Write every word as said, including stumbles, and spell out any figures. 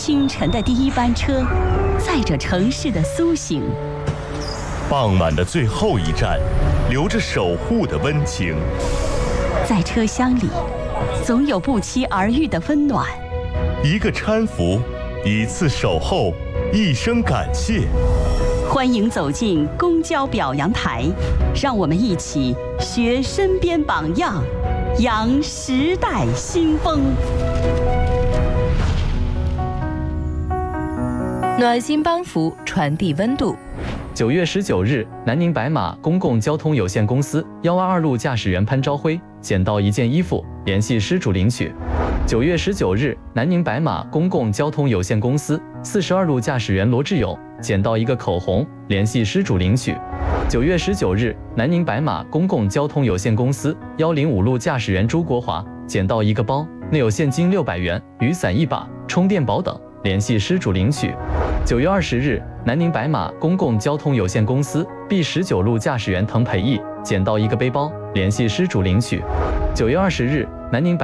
清晨的第一班车，载着城市的苏醒。 傍晚的最后一站，留着守护的温情。 在车厢里，总有不期而遇的温暖。 一个搀扶，一次守候，一声感谢。 欢迎走进公交表扬台，让我们一起学身边榜样，扬时代新风。 暖心帮扶，传递温度。 九月十九日，南宁白马公共交通有限公司幺二二路驾驶员潘朝辉捡到一件衣服，联系失主领取。九月十九日，南宁白马公共交通有限公司四十二路驾驶员罗志勇捡到一个口红，联系失主领取。九月十九日，南宁白马公共交通有限公司幺零五路驾驶员朱国华捡到一个包，内有现金六百元、雨伞一把、充电宝等，联系失主领取。九月二十日，南宁白马公共交通有限公司 B 十九路驾驶员滕培义捡到一个背包，联系失主领取。九月二十日，南宁白